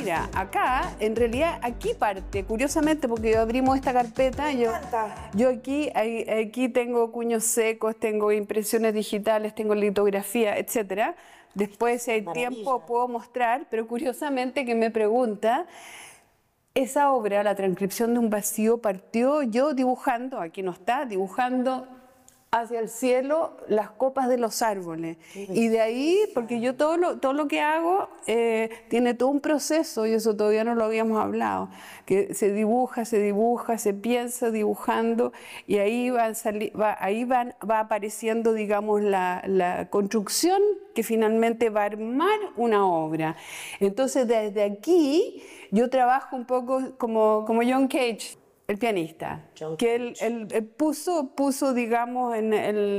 mira, acá, en realidad, aquí parte, curiosamente, porque abrimos esta carpeta, yo aquí tengo cuños secos, tengo impresiones digitales, tengo litografía, etcétera. Después, si hay tiempo, puedo mostrar, pero curiosamente que me pregunta, esa obra, La transcripción de un vacío, partió yo dibujando, aquí no está, dibujando hacia el cielo las copas de los árboles. Y de ahí, porque yo todo lo que hago tiene todo un proceso, y eso todavía no lo habíamos hablado, que se dibuja, se piensa dibujando, y ahí va apareciendo, digamos, la construcción que finalmente va a armar una obra. Entonces, desde aquí, yo trabajo un poco como John Cage, el pianista, que él puso, digamos, en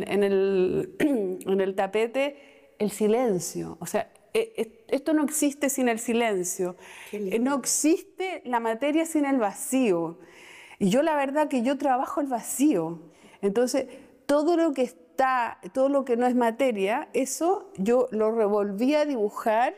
el tapete el silencio. O sea, esto no existe sin el silencio. No existe la materia sin el vacío. Y yo la verdad que yo trabajo el vacío. Entonces, todo lo que no es materia, eso yo lo revolví a dibujar.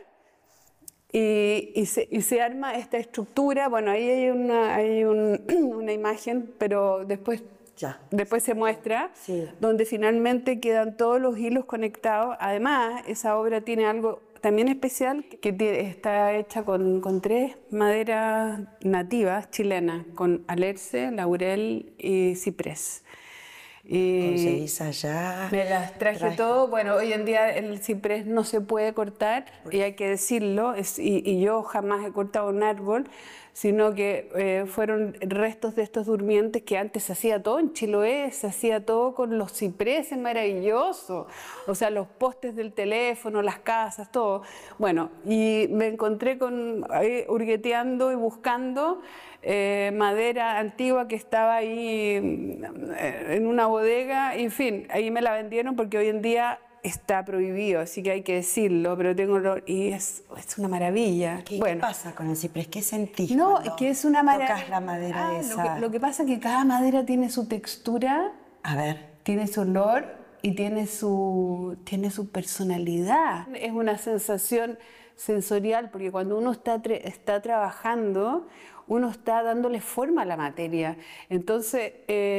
Y se arma esta estructura. Bueno, ahí hay una imagen, pero después se muestra, donde finalmente quedan todos los hilos conectados. Además, esa obra tiene algo también especial, que está hecha con 3 maderas nativas chilenas, con alerce, laurel y ciprés. ¿Conseguís allá? Me las traje todo. Bueno, hoy en día el ciprés no se puede cortar, y hay que decirlo, y yo jamás he cortado un árbol, sino que fueron restos de estos durmientes que antes se hacía todo en Chiloé, se hacía todo con los cipreses, maravilloso. O sea, los postes del teléfono, las casas, todo. Bueno, y me encontré hurgueteando y buscando madera antigua que estaba ahí en una bodega, en fin, ahí me la vendieron porque hoy en día está prohibido, así que hay que decirlo, pero y es una maravilla. ¿Qué pasa con el ciprés? ¿Qué sentís cuando que es una maravilla? Tocas la madera esa? Lo que pasa es que cada madera tiene su textura, tiene su olor y tiene su personalidad. Es una sensación sensorial, porque cuando uno está trabajando, uno está dándole forma a la materia. Entonces,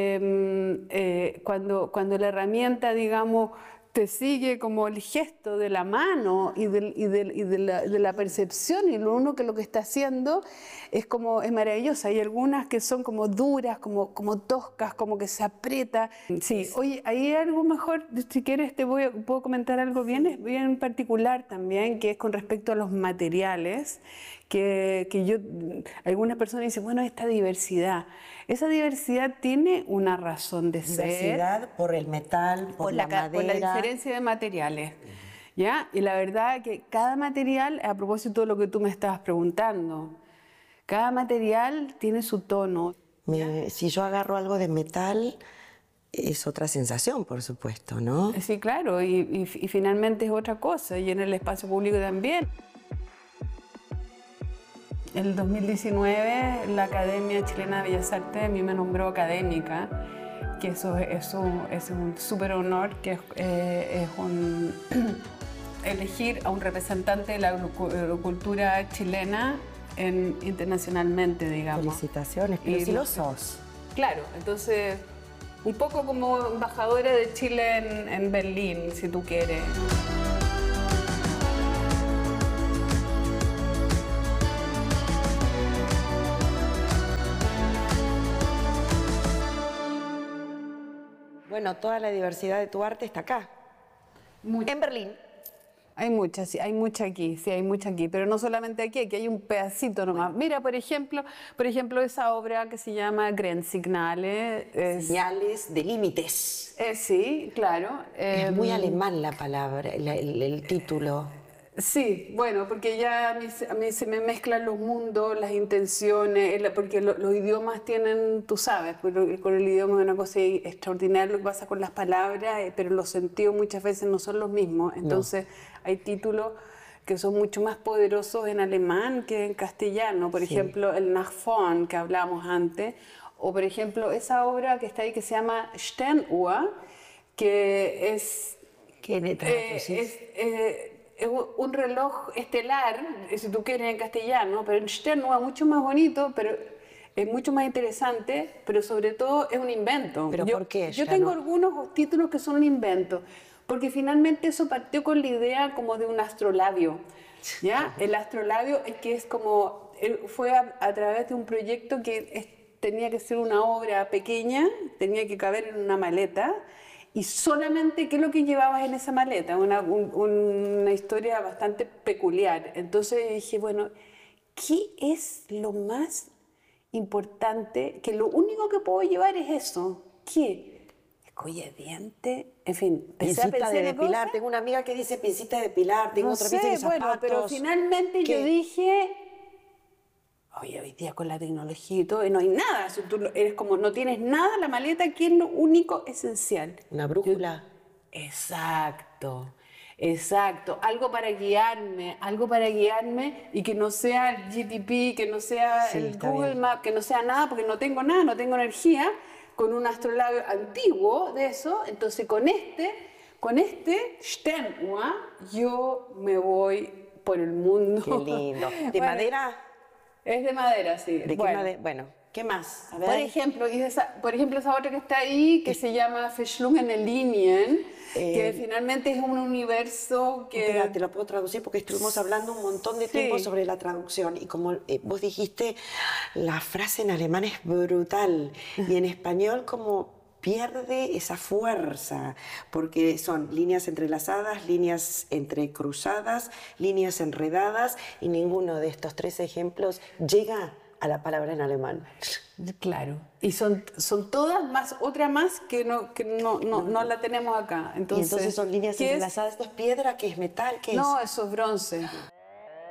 cuando la herramienta, digamos, te sigue como el gesto de la mano y de la percepción, y lo que está haciendo es maravilloso. Hay algunas que son como duras, como toscas, como que se aprieta. Sí, oye, hay algo mejor, si quieres puedo comentar algo bien particular también, que es con respecto a los materiales, algunas personas dicen, bueno, esta diversidad. Esa diversidad tiene una razón de ser. Diversidad por el metal, por la madera. Por la diferencia de materiales. ¿Ya? Y la verdad que cada material, a propósito de lo que tú me estabas preguntando, cada material tiene su tono. Si yo agarro algo de metal, es otra sensación, por supuesto, ¿no? Sí, claro, y finalmente es otra cosa, y en el espacio público también. En el 2019, la Academia Chilena de Bellas Artes a mí me nombró académica, que eso es un súper honor, que es elegir a un representante de la cultura chilena internacionalmente, digamos. Felicitaciones, pero si lo sos. Claro, entonces, un poco como embajadora de Chile en Berlín, si tú quieres. Bueno, toda la diversidad de tu arte está acá, en Berlín. Hay mucha aquí, pero no solamente aquí hay un pedacito nomás. Mira, por ejemplo, esa obra que se llama Grenzsignale. Señales de límites. Sí, claro. Es muy alemán la palabra, el título. Sí, bueno, porque ya a mí se me mezclan los mundos, las intenciones, porque los idiomas tienen, tú sabes, con el idioma es una cosa extraordinaria lo que pasa con las palabras, pero los sentidos muchas veces no son los mismos. Entonces hay títulos que son mucho más poderosos en alemán que en castellano. Por ejemplo, el Nach vorn, que hablábamos antes, o por ejemplo esa obra que está ahí que se llama Sternuhr, que es... es un reloj estelar, si tú quieres en castellano, pero en Sternuhr es mucho más bonito, pero es mucho más interesante, pero sobre todo es un invento. ¿Pero por qué? Yo tengo algunos títulos que son un invento, porque finalmente eso partió con la idea como de un astrolabio, ¿ya? El astrolabio es que es como, fue a través de un proyecto que tenía que ser una obra pequeña, tenía que caber en una maleta, y solamente, ¿qué es lo que llevabas en esa maleta? Una historia bastante peculiar. Entonces dije, bueno, ¿qué es lo más importante? Que lo único que puedo llevar es eso. ¿Qué? Escolla de diente, en fin. Pincita de depilar. Tengo una amiga que dice pincita de depilar, tengo otra pincita de zapatos. Bueno, pero finalmente yo dije... Oye, hoy día con la tecnología y todo, no hay nada. Si tú eres como, no tienes nada, la maleta, ¿qué es lo único esencial? Una brújula. Exacto, exacto. Algo para guiarme y que no sea el GTP, que no sea el Google Maps, que no sea nada, porque no tengo nada, no tengo energía, con un astrolabio antiguo de eso. Entonces con este Sternuhr, yo me voy por el mundo. Qué lindo. ¿De madera? Es de madera, sí. ¿De qué madera? Bueno, ¿qué más? A ver. Por ejemplo, esa otra que está ahí, que se llama Verschlungene Linien, que finalmente es un universo que... Espera, te lo puedo traducir porque estuvimos hablando un montón de tiempo sobre la traducción y como vos dijiste, la frase en alemán es brutal y en español como... pierde esa fuerza, porque son líneas entrelazadas, líneas entrecruzadas, líneas enredadas, y ninguno de estos tres ejemplos llega a la palabra en alemán. Claro, y son todas más, otra más que no la tenemos acá. Entonces, y entonces son líneas entrelazadas. ¿Esto es piedra? ¿Qué es metal? ¿Qué es? No, eso es bronce.